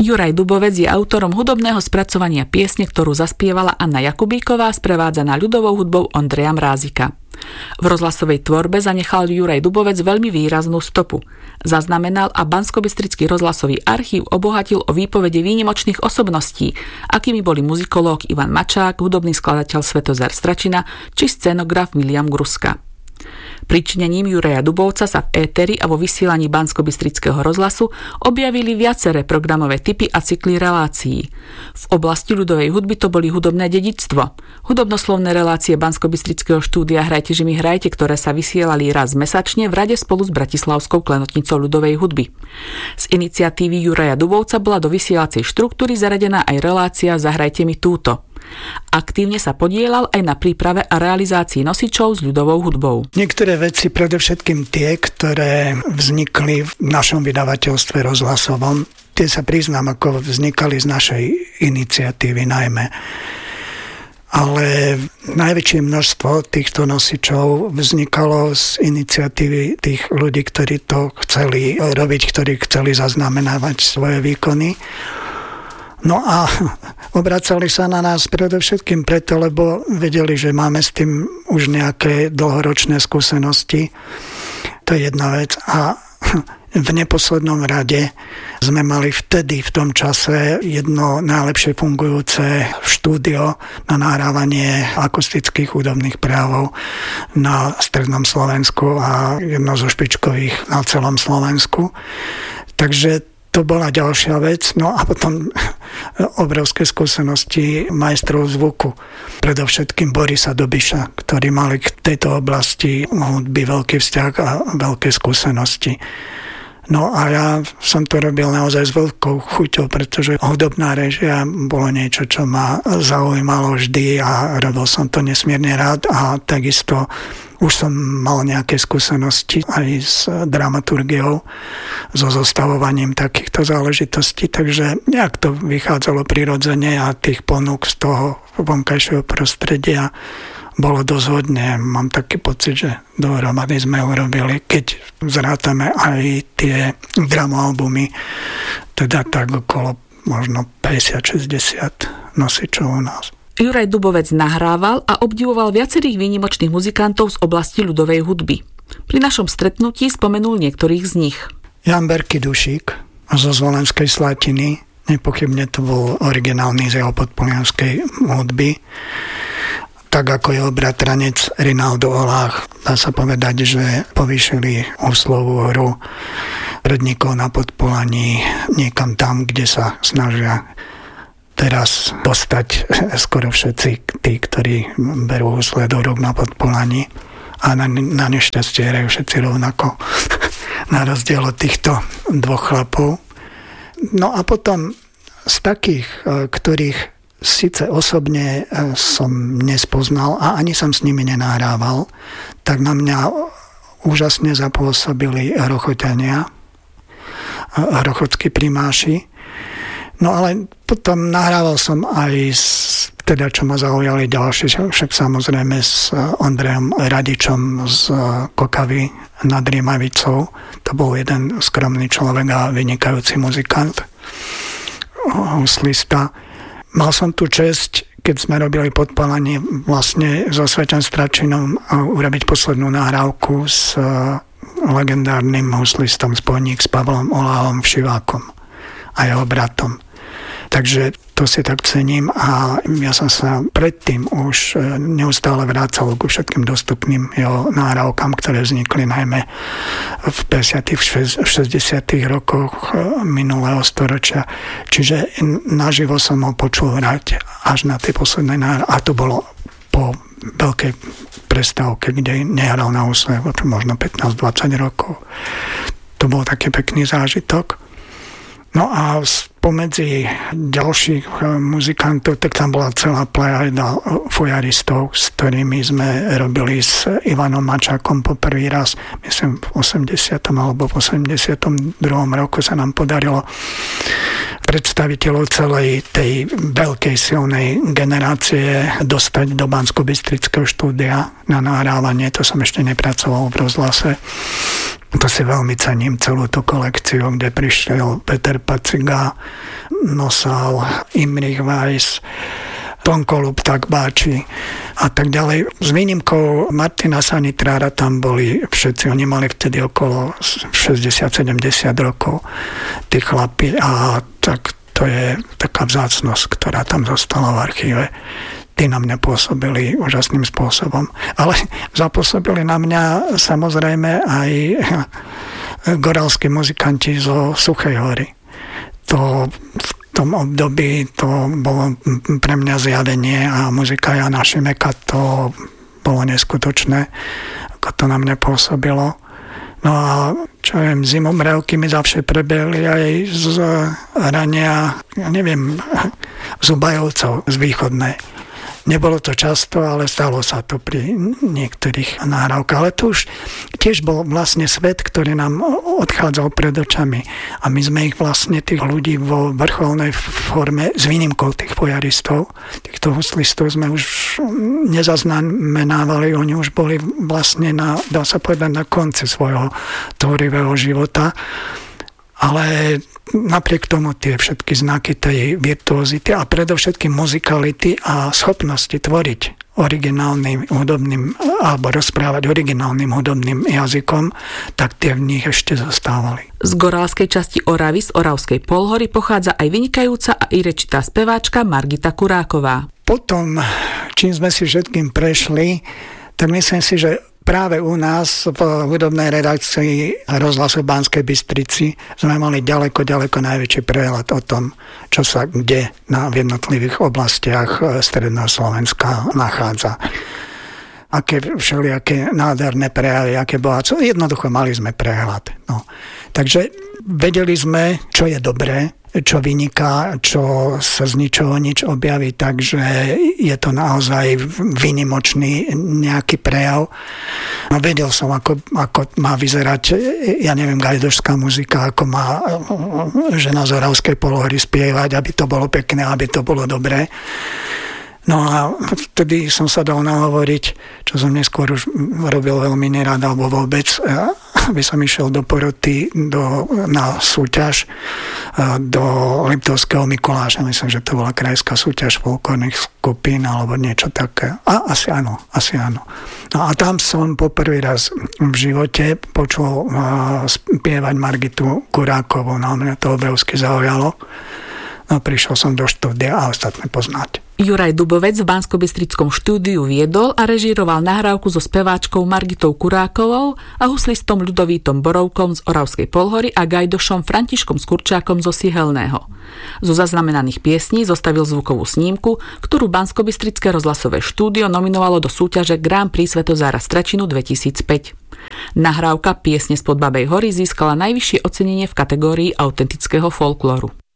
Juraj Dubovec je autorom hudobného spracovania piesne, ktorú zaspievala Anna Jakubíková, sprevádzaná ľudovou hudbou Ondreja Mrázika. V rozhlasovej tvorbe zanechal Juraj Dubovec veľmi výraznú stopu. Zaznamenal a Banskobystrický rozhlasový archív obohatil o výpovede výnimočných osobností, akými boli muzikológ Ivan Mačák, hudobný skladateľ Svetozar Stračina či scenograf William Gruska. Pričinením Juraja Dubovca sa v éteri a vo vysielaní Banskobystrického rozhlasu objavili viaceré programové typy a cykly relácií. V oblasti ľudovej hudby to boli hudobné dedičstvo, hudobnoslovné relácie Banskobystrického štúdia Hrajte, že mi hrajte, ktoré sa vysielali raz mesačne v rade spolu s Bratislavskou klenotnicou ľudovej hudby. Z iniciatívy Juraja Dubovca bola do vysielacej štruktúry zaradená aj relácia Zahrajte mi túto. Aktívne sa podieľal aj na príprave a realizácii nosičov s ľudovou hudbou. Niektoré veci, predovšetkým tie, ktoré vznikli v našom vydavateľstve rozhlasovom, tie sa priznám, ako vznikali z našej iniciatívy najmä. Ale najväčšie množstvo týchto nosičov vznikalo z iniciatívy tých ľudí, ktorí to chceli robiť, ktorí chceli zaznamenávať svoje výkony. No a obracali sa na nás predovšetkým preto, lebo vedeli, že máme s tým už nejaké dlhoročné skúsenosti. To je jedna vec. A v neposlednom rade sme mali vtedy, v tom čase, jedno najlepšie fungujúce štúdio na nahrávanie akustických hudobných prejavov na strednom Slovensku a jedno zo špičkových na celom Slovensku. Takže to bola ďalšia vec. No a potom obrovské skúsenosti majstrov zvuku. Predovšetkým Borisa Dobiša, ktorí mali k tejto oblasti hudby veľký vzťah a veľké skúsenosti. No a ja som to robil naozaj s veľkou chuťou, pretože hudobná réžia bolo niečo, čo ma zaujímalo vždy a robil som to nesmierne rád a takisto už som mal nejaké skúsenosti aj s dramaturgiou, so zostavovaním takýchto záležitostí, takže nejak to vychádzalo prirodzene a tých ponúk z toho vonkajšieho prostredia bolo dosť hodne. Mám taký pocit, že dohromady sme urobili, keď zrátame aj tie dramoalbumy, teda tak okolo možno 50-60 nosičov u nás. Juraj Dubovec nahrával a obdivoval viacerých výnimočných muzikantov z oblasti ľudovej hudby. Pri našom stretnutí spomenul niektorých z nich. Jan Berky Dušík zo Zvolenskej Slatiny, nepochybne to bol originálny z jeho podpolianskej hudby. Tak ako jeho bratranec Rinaldo Olách, dá sa povedať, že povýšili Oslovú hru Redníkov na Podpolaní niekam tam, kde sa snažia teraz dostať skoro všetci tí, ktorí berú husle do rúk na Podpolaní a na nešťastie hrajú všetci rovnako na rozdiel od týchto dvoch chlapov. No a potom z takých, ktorých síce osobne som nespoznal a ani som s nimi nenahrával, tak na mňa úžasne zapôsobili Rochoťania, rochotskí primáši. No ale potom nahrával som aj teda čo ma zaujali ďalšie, však samozrejme s Ondrejom Radičom z Kokavy nad Rímavicou. To bol jeden skromný človek a vynikajúci muzikant, huslista. Mal som tu česť, keď sme robili Podpalanie vlastne so Svetom Stračinom urobiť poslednú nahrávku s legendárnym huslistom spojník s Pavlom Oláhom Všivákom a jeho bratom. Takže to si tak cením a ja som sa predtým už neustále vracal ku všetkým dostupným jeho nahrávkam, ktoré vznikli najmä v 50. v 60. rokoch minulého storočia. Čiže naživo som ho počul hrať až na tej poslednej nahrávke. A to bolo po veľkej prestávke, kde nehral na husle možno 15-20 rokov. To bol taký pekný zážitok. No a spomedzi ďalších muzikantov, tak tam bola celá plejada fujaristov, s ktorými sme robili s Ivanom Mačákom po prvý raz, myslím v 80. alebo v 82. roku sa nám podarilo predstaviteľov celej tej veľkej silnej generácie dostať do Banskobystrického štúdia na nahrávanie. To som ešte nepracoval v rozhlase. To si veľmi cením, celú tú kolekciu, kde prišiel Peter Paciga, Nosal, Imrich Weiss, Tonko Lupták Báči a tak ďalej. S výnimkou Martina Sanitrára tam boli všetci, oni mali vtedy okolo 60-70 rokov, tí chlapi, a tak to je taká vzácnosť, ktorá tam zostala v archíve. Tí na mňa pôsobili úžasným spôsobom. Ale zapôsobili na mňa samozrejme aj goralskí muzikanti zo Suchej Hory. To v tom období to bolo pre mňa zjavenie a muzika Jana Šimeka to bolo neskutočné, ako to na mňa pôsobilo. No a čo viem, zimomriavky mi zavše prebehli aj z rania, ja neviem, Zubajovcov z východnej. Nebolo to často, ale stalo sa to pri niektorých nahrávkach. Ale to už tiež bol vlastne svet, ktorý nám odchádzal pred očami. A my sme ich vlastne, tých ľudí vo vrcholnej forme, s výnimkou tých fojaristov, týchto huslistov sme už nezaznamenávali. Oni už boli vlastne dá sa povedať, na konci svojho tvorivého života. Ale napriek tomu tie všetky znaky tej virtuozity a predovšetkým muzikality a schopnosti tvoriť originálnym hudobným alebo rozprávať originálnym hudobným jazykom, tak tie v nich ešte zostávali. Z gorálskej časti Oravy, z Oravskej Polhory, pochádza aj vynikajúca a i rečitá speváčka Margita Kuráková. Potom, čím sme si všetkým prešli, tak myslím si, že práve u nás v hudobnej redakcii rozhlasu v Banskej Bystrici sme mali ďaleko najväčší prehľad o tom, čo sa kde v jednotlivých oblastiach stredného Slovenska nachádza. Aké všelijaké nádherné prejavy, aké bohatstvo. Jednoducho mali sme prehľad. No. Takže vedeli sme, čo je dobré, čo vyniká, čo sa z ničoho nič objaví, takže je to naozaj výnimočný nejaký prejav. No, vedel som, ako má vyzerať, ja neviem, gajdošská muzika, ako má žena z Oravskej Polhory spievať, aby to bolo pekné, aby to bolo dobré. No a vtedy som sa dal nahovoriť, čo som neskôr už robil veľmi nerád, alebo vôbec, aby som išiel do poroty na súťaž do Liptovského Mikuláša. Myslím, že to bola krajská súťaž folklórnych skupín alebo niečo také. A asi áno. No a tam som poprvý raz v živote počul spievať Margitu Kurákovú. No mňa to obrovsky zaujalo. No prišiel som do štúdia a ostatné poznáte. Juraj Dubovec v Banskobystrickom štúdiu viedol a režíroval nahrávku so speváčkou Margitou Kurákovou a huslistom Ľudovítom Borovkom z Oravskej Polhory a gajdošom Františkom Skurčákom zo Sihelného. Zo zaznamenaných piesní zostavil zvukovú snímku, ktorú Banskobystrické rozhlasové štúdio nominovalo do súťaže Grand Prix Svetozára Stračinu 2005. Nahrávka Piesne spod Babej hory získala najvyššie ocenenie v kategórii autentického folklóru.